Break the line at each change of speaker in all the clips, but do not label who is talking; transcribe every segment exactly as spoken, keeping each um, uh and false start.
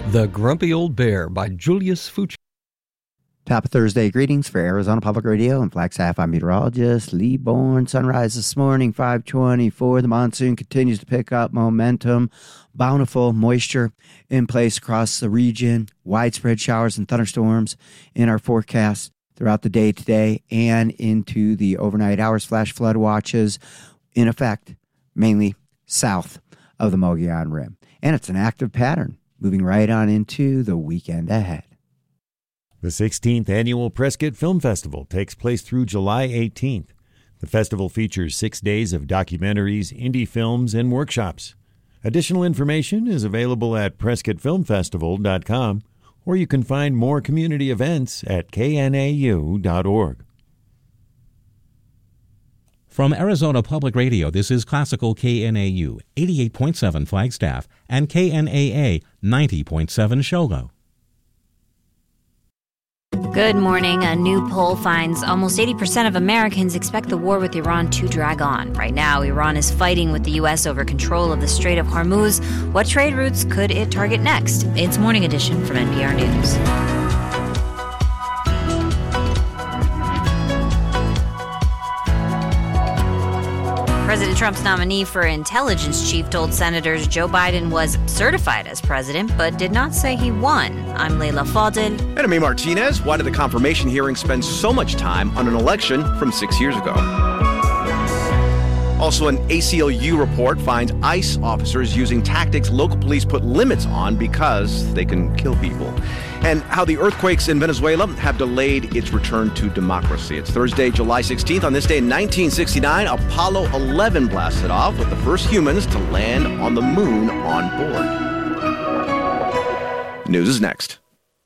The Grumpy Old Bear by Julius Fucci.
Top of Thursday greetings for Arizona Public Radio and Flagstaff. I'm meteorologist Lee Bourne. Sunrise this morning, five twenty-four. The monsoon continues to pick up momentum. Bountiful moisture in place across the region. Widespread showers and thunderstorms in our forecast throughout the day today and into the overnight hours. Flash flood watches in effect, mainly south of the Mogollon Rim. And it's an active pattern moving right on into the weekend ahead.
The sixteenth Annual Prescott Film Festival takes place through July eighteenth. The festival features six days of documentaries, indie films, and workshops. Additional information is available at prescott film festival dot com, or you can find more community events at k n a u dot org.
From Arizona Public Radio, this is Classical K N A U, eighty-eight point seven Flagstaff, and K N A A, ninety point seven Shogo.
Good morning. A new poll finds almost eighty percent of Americans expect the war with Iran to drag on. Right now, Iran is fighting with the U S over control of the Strait of Hormuz. What trade routes could it target next? It's Morning Edition from N P R News. President Trump's nominee for intelligence chief told senators Joe Biden was certified as president, but did not say he won. I'm Leila Fadel.
And I'm A. Martinez. Why did the confirmation hearing spend so much time on an election from six years ago? Also, an A C L U report finds ICE officers using tactics local police put limits on because they can kill people. And how the earthquakes in Venezuela have delayed its return to democracy. It's Thursday, July sixteenth. On this day in nineteen sixty-nine, Apollo eleven blasted off with the first humans to land on the moon on board. News is next.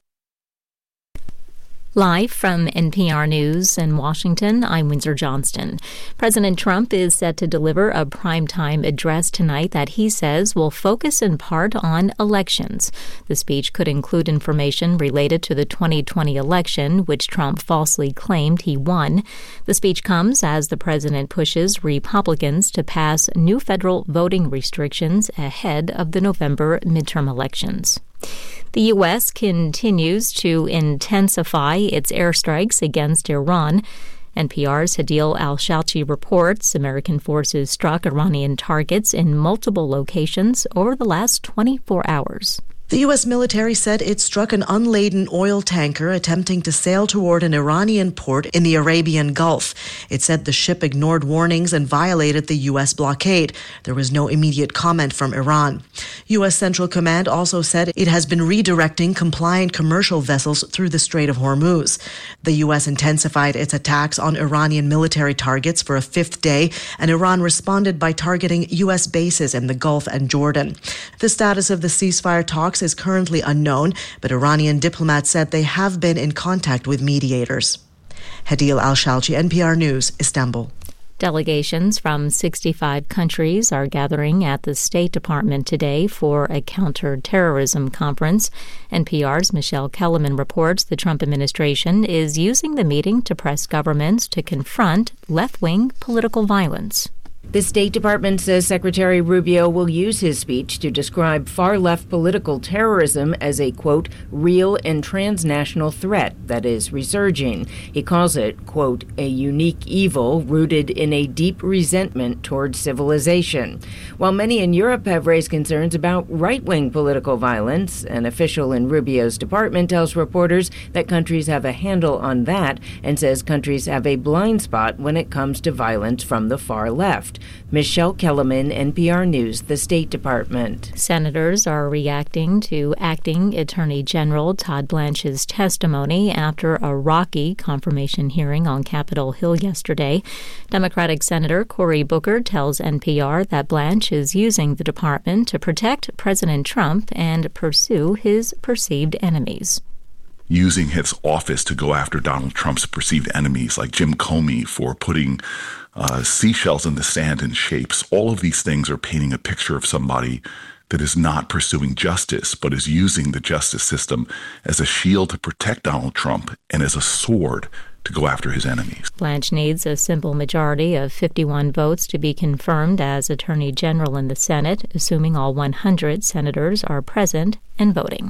Live from N P R News in Washington, I'm Windsor Johnston. President Trump is set to deliver a primetime address tonight that he says will focus in part on elections. The speech could include information related to the twenty twenty election, which Trump falsely claimed he won. The speech comes as the president pushes Republicans to pass new federal voting restrictions ahead of the November midterm elections. The U S continues to intensify its airstrikes against Iran. N P R's Hadil Al-Shalchi reports American forces struck Iranian targets in multiple locations over the last twenty-four hours.
The U S military said it struck an unladen oil tanker attempting to sail toward an Iranian port in the Arabian Gulf. It said the ship ignored warnings and violated the U S blockade. There was no immediate comment from Iran. U S Central Command also said it has been redirecting compliant commercial vessels through the Strait of Hormuz. The U S intensified its attacks on Iranian military targets for a fifth day, and Iran responded by targeting U S bases in the Gulf and Jordan. The status of the ceasefire talks is currently unknown, but Iranian diplomats said they have been in contact with mediators. Hadil Al-Shalchi, N P R News, Istanbul.
Delegations from sixty-five countries are gathering at the State Department today for a counterterrorism conference. N P R's Michelle Kellerman reports the Trump administration is using the meeting to press governments to confront left-wing political violence.
The State Department says Secretary Rubio will use his speech to describe far-left political terrorism as a, quote, real and transnational threat that is resurging. He calls it, quote, a unique evil rooted in a deep resentment toward civilization. While many in Europe have raised concerns about right-wing political violence, an official in Rubio's department tells reporters that countries have a handle on that and says countries have a blind spot when it comes to violence from the far left. Michelle Kellerman, N P R News, the State Department.
Senators are reacting to Acting Attorney General Todd Blanche's testimony after a rocky confirmation hearing on Capitol Hill yesterday. Democratic Senator Cory Booker tells N P R that Blanche is using the department to protect President Trump and pursue his perceived enemies.
Using his office to go after Donald Trump's perceived enemies like Jim Comey for putting uh, seashells in the sand in shapes. All of these things are painting a picture of somebody that is not pursuing justice, but is using the justice system as a shield to protect Donald Trump and as a sword to go after his enemies.
Blanche needs a simple majority of fifty-one votes to be confirmed as Attorney General in the Senate, assuming all one hundred senators are present and voting.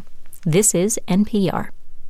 This is N P R.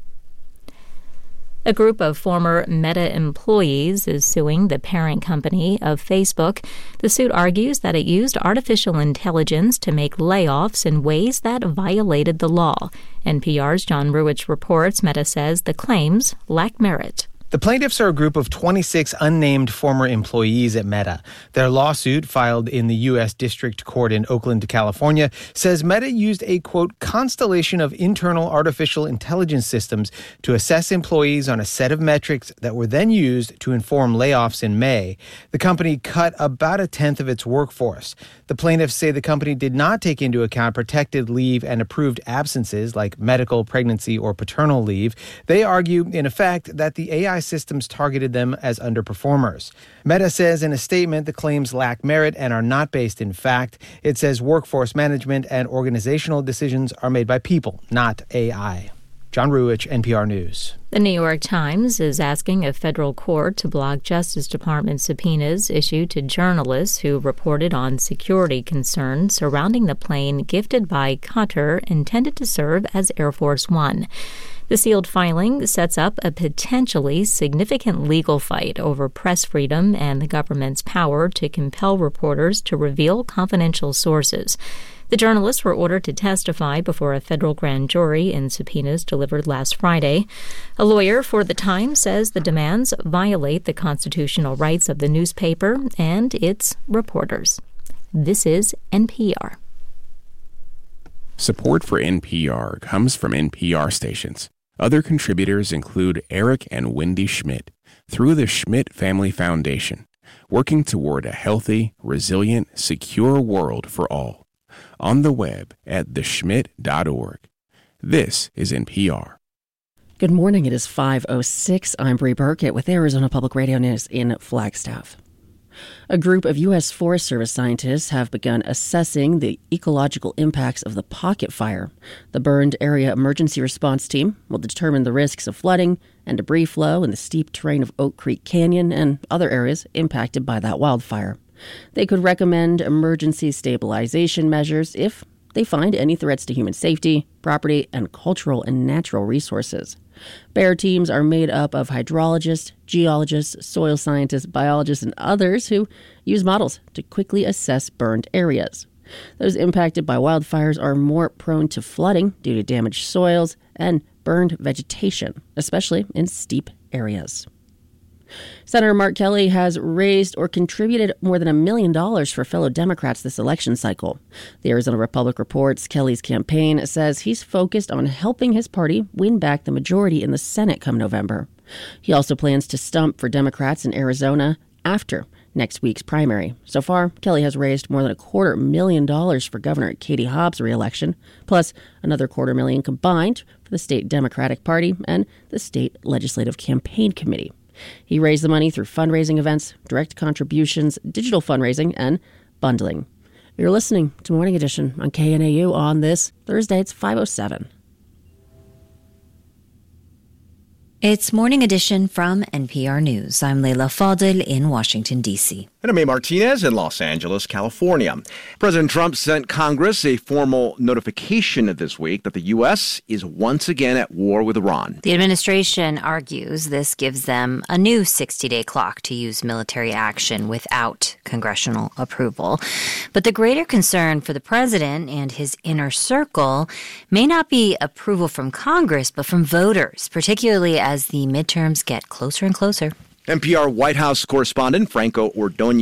A group of former Meta employees is suing the parent company of Facebook. The suit argues that it used artificial intelligence to make layoffs in ways that violated the law. N P R's John Ruwitch reports Meta says the claims lack merit.
The plaintiffs are a group of twenty-six unnamed former employees at Meta. Their lawsuit, filed in the U S District Court in Oakland, California, says Meta used a, quote, constellation of internal artificial intelligence systems to assess employees on a set of metrics that were then used to inform layoffs in May. The company cut about a tenth of its workforce. The plaintiffs say the company did not take into account protected leave and approved absences like medical, pregnancy, or paternal leave. They argue, in effect, that the A I systems targeted them as underperformers. Meta says in a statement the claims lack merit and are not based in fact. It says workforce management and organizational decisions are made by people, not A I. John Ruwitch, N P R News.
The New York Times is asking a federal court to block Justice Department subpoenas issued to journalists who reported on security concerns surrounding the plane gifted by Qatar intended to serve as Air Force One. The sealed filing sets up a potentially significant legal fight over press freedom and the government's power to compel reporters to reveal confidential sources. The journalists were ordered to testify before a federal grand jury in subpoenas delivered last Friday. A lawyer for the Times says the demands violate the constitutional rights of the newspaper and its reporters. This is N P R.
Support for N P R comes from N P R stations. Other contributors include Eric and Wendy Schmidt through the Schmidt Family Foundation, working toward a healthy, resilient, secure world for all. On the web at the schmidt dot org. This is N P R.
Good morning. It is five oh six. I'm Bree Burkett with Arizona Public Radio News in Flagstaff. A group of U S Forest Service scientists have begun assessing the ecological impacts of the Pocket Fire. The Burned Area Emergency Response Team will determine the risks of flooding and debris flow in the steep terrain of Oak Creek Canyon and other areas impacted by that wildfire. They could recommend emergency stabilization measures if they find any threats to human safety, property, and cultural and natural resources. BEAR teams are made up of hydrologists, geologists, soil scientists, biologists, and others who use models to quickly assess burned areas. Those impacted by wildfires are more prone to flooding due to damaged soils and burned vegetation, especially in steep areas. Senator Mark Kelly has raised or contributed more than a million dollars for fellow Democrats this election cycle. The Arizona Republic reports Kelly's campaign says he's focused on helping his party win back the majority in the Senate come November. He also plans to stump for Democrats in Arizona after next week's primary. So far, Kelly has raised more than a quarter million dollars for Governor Katie Hobbs' reelection, plus another quarter million combined for the state Democratic Party and the state legislative campaign committee. He raised the money through fundraising events, direct contributions, digital fundraising, and bundling. You're listening to Morning Edition on K N A U on this Thursday. It's five oh seven.
It's Morning Edition from N P R News. I'm Leila Fadel in Washington, D C.
And I'm May Martinez in Los Angeles, California. President Trump sent Congress a formal notification this week that the U S is once again at war with Iran.
The administration argues this gives them a new sixty-day clock to use military action without congressional approval. But the greater concern for the president and his inner circle may not be approval from Congress, but from voters, particularly as the midterms get closer and closer.
N P R White House correspondent Franco Ordonez